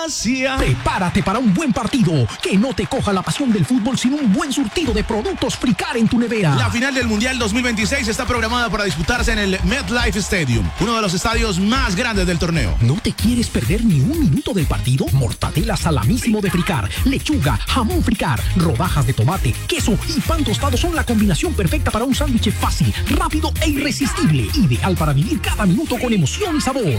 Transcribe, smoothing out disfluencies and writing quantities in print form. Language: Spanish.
Prepárate para un buen partido. Que no te coja la pasión del fútbol sin un buen surtido de productos Fricar en tu nevera. La final del Mundial 2026 está programada para disputarse en el MetLife Stadium, uno de los estadios más grandes del torneo. ¿No te quieres perder ni un minuto del partido? Mortadela salamísimo de Fricar, lechuga, jamón Fricar, rodajas de tomate, queso y pan tostado son la combinación perfecta para un sándwich fácil, rápido e irresistible. Ideal para vivir cada minuto con emoción y sabor.